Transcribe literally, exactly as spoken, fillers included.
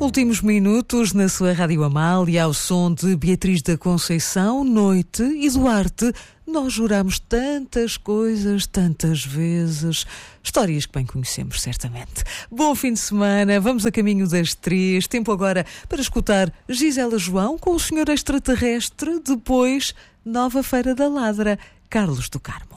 Últimos minutos na sua Rádio Amália, ao som de Beatriz da Conceição, Noite e Duarte. Nós juramos tantas coisas, tantas vezes. Histórias que bem conhecemos, certamente. Bom fim de semana, vamos a caminho das três. Tempo agora para escutar Gisela João com o Senhor Extraterrestre. Depois, Nova Feira da Ladra, Carlos do Carmo.